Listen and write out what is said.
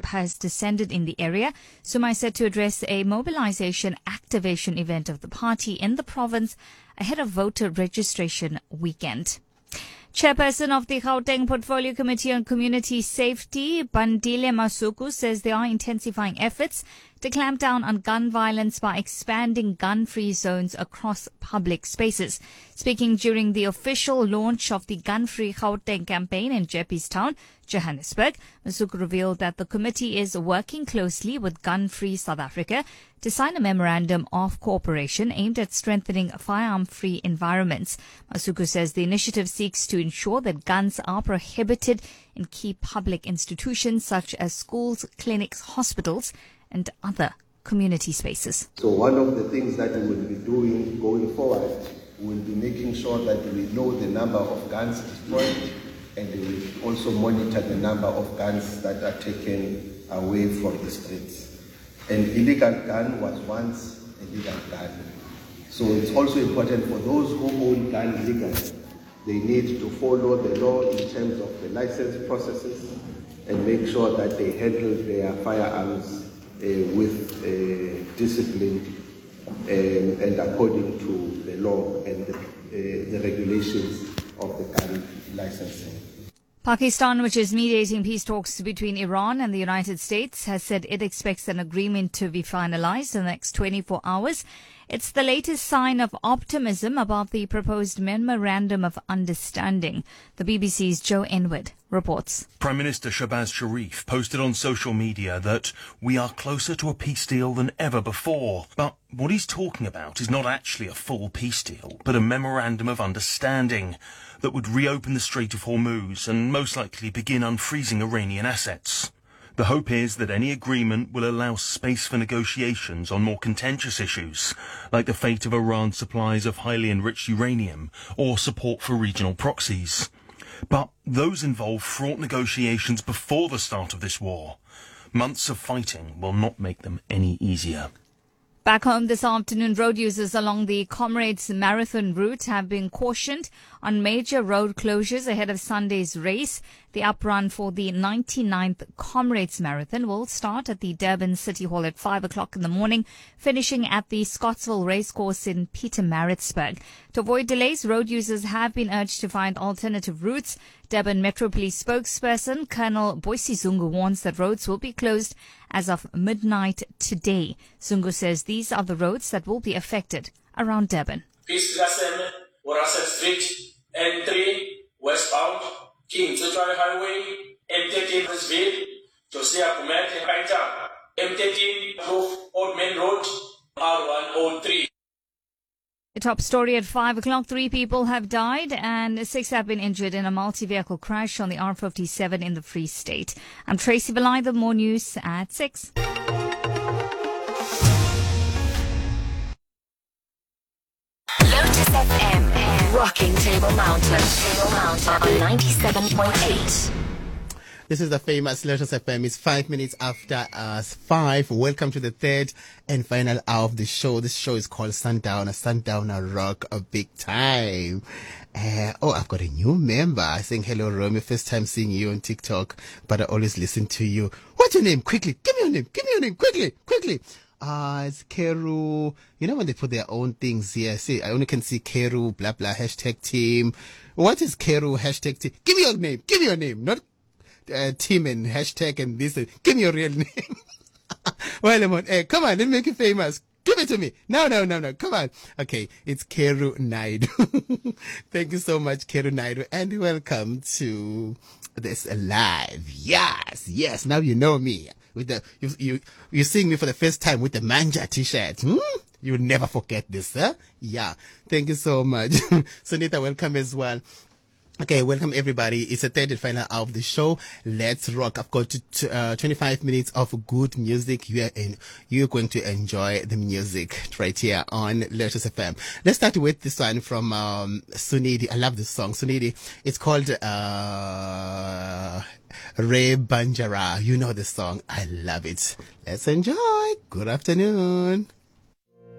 has descended in the area. Sumai is set to address a mobilization activation event of the party in the province ahead of voter registration weekend. Chairperson of the Gauteng Portfolio Committee on Community Safety, Bandile Masuku, says they are intensifying efforts to clamp down on gun violence by expanding gun-free zones across public spaces. Speaking during the official launch of the Gun-Free Gauteng campaign in Jeppestown, Johannesburg, Masuku revealed that the committee is working closely with Gun-Free South Africa to sign a memorandum of cooperation aimed at strengthening firearm-free environments. Masuku says the initiative seeks to ensure that guns are prohibited in key public institutions such as schools, clinics, hospitals, and other community spaces. So one of the things that we will be doing going forward, we will be making sure that we know the number of guns destroyed, and we will also monitor the number of guns that are taken away from the streets. An illegal gun was once a legal gun. So it's also important for those who own guns legally, they need to follow the law in terms of the license processes and make sure that they handle their firearms with discipline and according to the law and the regulations of the gun licensing. Pakistan, which is mediating peace talks between Iran and the United States, has said it expects an agreement to be finalized in the next 24 hours. It's the latest sign of optimism about the proposed Memorandum of Understanding. The BBC's Joe Enwood reports. Prime Minister Shahbaz Sharif posted on social media that we are closer to a peace deal than ever before. But what he's talking about is not actually a full peace deal, but a Memorandum of Understanding that would reopen the Strait of Hormuz and most likely begin unfreezing Iranian assets. The hope is that any agreement will allow space for negotiations on more contentious issues, like the fate of Iran's supplies of highly enriched uranium or support for regional proxies. But those involve fraught negotiations before the start of this war. Months of fighting will not make them any easier. Back home this afternoon, road users along the Comrades Marathon route have been cautioned on major road closures ahead of Sunday's race. The uprun for the 99th Comrades Marathon will start at the Durban City Hall at 5 o'clock in the morning, finishing at the Scottsville Racecourse in Pietermaritzburg. To avoid delays, road users have been urged to find alternative routes. Durban Metro Police spokesperson Colonel Boyce Zungu warns that roads will be closed as of midnight today. Zungu says these are the roads that will be affected around Durban. Peace Russell Street, N3, westbound, King Tsuchwai Highway, M13 Brisbane, Josiah Kumet, Kaita, M13 Grove, Old Main Road, R103. The top story at 5 o'clock, 3 people have died and 6 have been injured in a multi-vehicle crash on the R57 in the Free State. I'm Tracy Belitha, more news at 6. Lotus FM, rocking Table Mountain on 97.8. This is the famous Lotus FM. It's 5 minutes after 5. Welcome to the third and final hour of the show. This show is called Sundowner. Sundowner rock a big time. I've got a new member saying hello, Romy. First time seeing you on TikTok, but I always listen to you. What's your name? Quickly. Give me your name. Give me your name. Quickly. It's Keru. You know when they put their own things here? See, I only can see Keru, blah, blah, hashtag team. What is Keru, hashtag team? Give me your name. Give me your name. Not team and hashtag and this. Give me your real name. Well, come on, let me make you famous. Give it to me. No. Come on. Okay, it's Keru Naidu. Thank you so much, Keru Naidu, and welcome to this live. Yes. Now you know me. With the you seeing me for the first time with the Manja t-shirt. You'll never forget this, huh? Yeah. Thank you so much. Sunita, welcome as well. Okay, welcome everybody. It's the third and final hour of the show. Let's rock. I've got 25 minutes of good music. You're going to enjoy the music right here on Lotus FM. Let's start with this one from Sunidi. I love this song. Sunidi. It's called Ray Banjara. You know the song. I love it. Let's enjoy. Good afternoon.